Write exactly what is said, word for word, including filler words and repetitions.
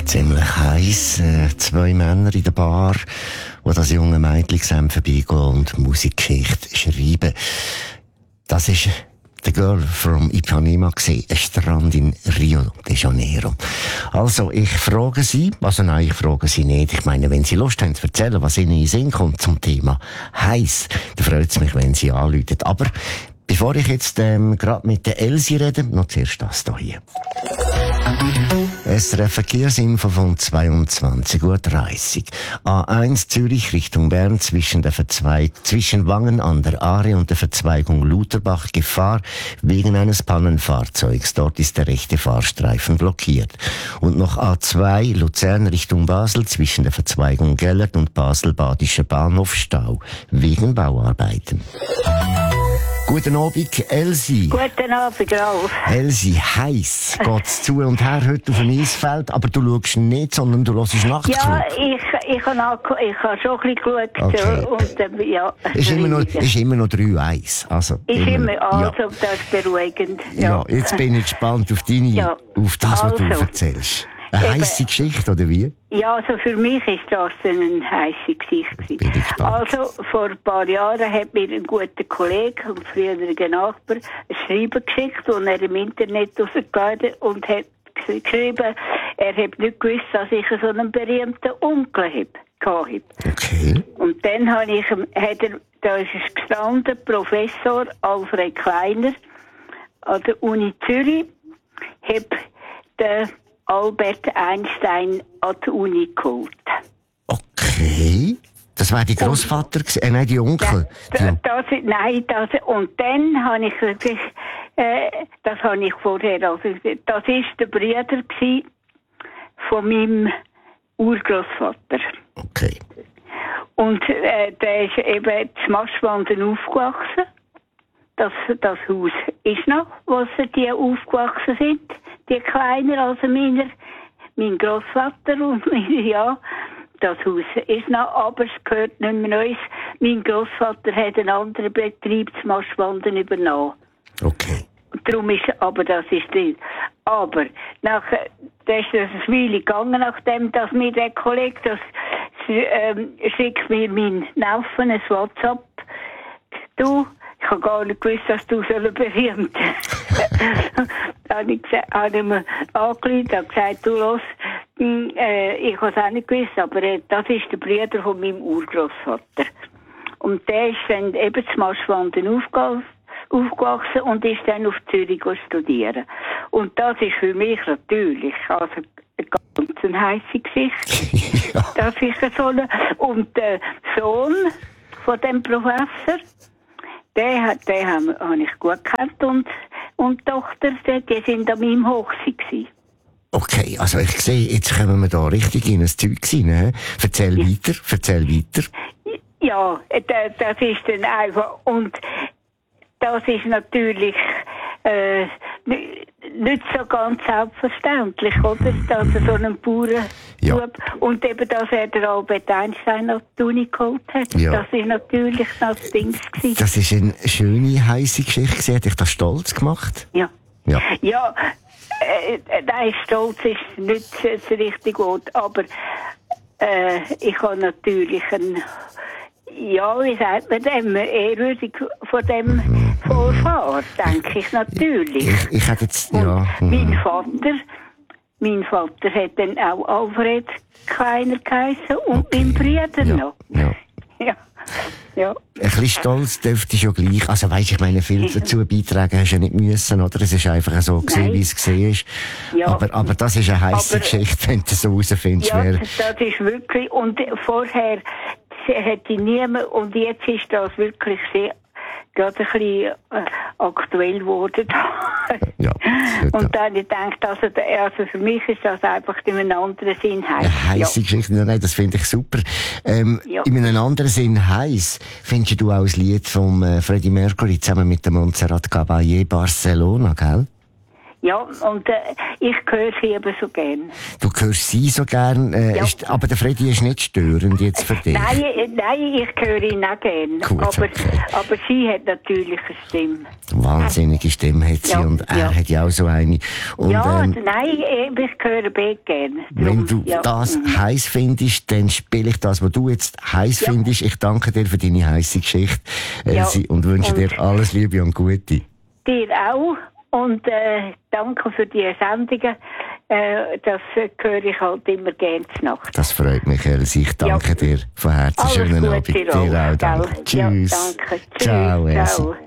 Ziemlich heiß. Äh, zwei Männer in der Bar, die das junge Mädchen zusammen vorbeigehen und Musikgeschichte schreiben. Das ist The Girl from Ipanema gewesen, ein Strand in Rio de Janeiro. Also, ich frage Sie, also nein, ich frage Sie nicht. Ich meine, wenn Sie Lust haben zu erzählen, was Ihnen in den Sinn kommt zum Thema heiß, dann freut es mich, wenn Sie anrufen. Aber bevor ich jetzt ähm, gerade mit der Elsie rede, noch zuerst das hier. S R F Verkehrsinfo von zweiundzwanzig Uhr dreißig. A eins Zürich Richtung Bern zwischen der Verzweig zwischen Wangen an der Aare und der Verzweigung Lutherbach Gefahr wegen eines Pannenfahrzeugs. Dort ist der rechte Fahrstreifen blockiert. Und noch A zwei Luzern Richtung Basel zwischen der Verzweigung Gellert und Basel-Badischer Bahnhof Stau wegen Bauarbeiten. Guten Abend, Elsie. Guten Abend, Ralf. Elsie, heiß geht's zu und her heute auf dem Eisfeld, aber du schaust nicht, sondern du hörst Nachtclub. Ja, ich, ich habe ich hab schon ein bisschen geschaut. Okay. Und, äh, ja, ist, immer noch, ist immer noch drei eins. Also, ist immer, immer also ja. Das ist beruhigend. Ja. ja, jetzt bin ich gespannt auf deine, ja. auf das, was also, du erzählst. Eine heisse Geschichte, oder wie? Ja, also für mich war das eine heisse Geschichte. Bin ich gespannt. Also, vor ein paar Jahren hat mir ein guter Kollege und früheriger Nachbar ein Schreiben geschickt, das er im Internet rausgeladen hat und hat geschrieben, er hat nicht gewusst, dass ich so einen berühmten Onkel habe. Okay. Und dann habe ich, hat er, da ist es gestanden, Professor Alfred Kleiner an der Uni Zürich, hat den Albert Einstein an die Uni geholt. Okay. Das war die Großvater, äh, nein, die Onkel. Ja, das, das, nein, das, und dann habe ich wirklich, äh, das habe ich vorher, also, das ist der Bruder gewesen von meinem Urgroßvater. Okay. Und, äh, der ist eben zu Maschwanden aufgewachsen. Das, das Haus ist noch, wo sie die aufgewachsen sind. Die kleiner als meiner, mein Großvater und meine, ja, das Haus ist noch, aber es gehört nicht mehr uns. Mein Großvater hat einen anderen Betrieb zu Maschwanden übernommen. Okay. Darum ist, aber das ist drin. Aber, nach, das ist das eine Weile gegangen, nachdem, dass mir der Kollege, das, ähm, schickt mir mein Neffen ein WhatsApp. Du, ich habe gar nicht gewusst, dass du so berühmt bist. Da habe ich, hab ich mir angerufen und gesagt, du los, äh, ich habe es auch nicht gewusst, aber äh, das ist der Bruder von meinem Urgroßvater. Und der ist dann eben zu Maschwanden aufgewachsen und ist dann auf Zürich studieren. Und das ist für mich natürlich, also eine ganz heisse Geschichte. Ja. Das ist so eine, und der Sohn von dem Professor, Den, hat, den habe hab ich gut gekannt und, und die Tochter, die, die sind an meinem Hochzeit gewesen. Okay, also ich sehe, jetzt kommen wir da richtig in ein Zeug rein. Erzähl ja. weiter, erzähl weiter. Ja, das ist dann einfach, und das ist natürlich äh, nicht so ganz selbstverständlich, oder? Dass er so einen Bauern ja. tut. Und eben, dass er den Albert Einstein auf die Uni geholt hat. Ja. Das ist natürlich das Ding gewesen. Das ist eine schöne, heisse Geschichte. Hat dich das stolz gemacht? Ja. Ja. Ja, äh, nein, stolz ist nicht das richtige Wort, aber äh, ich habe natürlich ein, ja, wie sagt man dem, Ehrwürdig von dem mhm. Vorfahren, denke ich natürlich. Ich, ich hätte jetzt, ja. Und mein Vater, mein Vater hat dann auch Alfred Kleiner geheißen und okay. mein Bruder ja. noch. Ja. Ja. Ja. Ein bisschen stolz dürfte schon gleich. Also weisst, ich meine, viel dazu beitragen hast du ja nicht müssen, oder? Es ist einfach so gewesen, wie es gesehen ist. Ja. Aber, aber das ist eine heisse aber, Geschichte, wenn du so rausfindest. Ja, wer... das ist wirklich, und vorher hätte niemand, und jetzt ist das wirklich sehr, gerade ein bisschen äh, aktuell geworden. Ja, und dann habe ich gedacht, also, also für mich ist das einfach in einem anderen Sinn heiß. Eine heisse ja. Geschichte, nein, das finde ich super. Ähm, ja. In einem anderen Sinn heiß findest du auch das Lied von äh, Freddie Mercury zusammen mit der Montserrat Caballé Barcelona, gell? Ja, und äh, ich höre sie eben so gern. Du hörst sie so gern, äh, Ja. ist, aber der Freddy ist nicht störend jetzt für dich. Nein, äh, nein, ich höre ihn auch gern. Gut, aber, okay. aber sie hat natürlich eine Stimme. Wahnsinnige Stimme hat sie Ja, und er ja. hat ja auch so eine. Und, ja, ähm, nein, ich höre beide gern. wenn Drum, du ja. das Mhm. heiß findest, dann spiele ich das, was du jetzt heiß Ja. findest. Ich danke dir für deine heiße Geschichte, Elsie, Ja. und wünsche Und- dir alles Liebe und Gute. Dir auch. Und äh, danke für die Sendungen. Äh, das äh, höre ich halt immer gerne zur Nacht. Das freut mich, Elsie. Ich danke Ja. dir von Herzen. Alles Schönen Gute Abend. dir Dir auch, auch, danke. gell? Ja, Tschüss. danke. Tschüss. Ciao, Elsie. Ciao.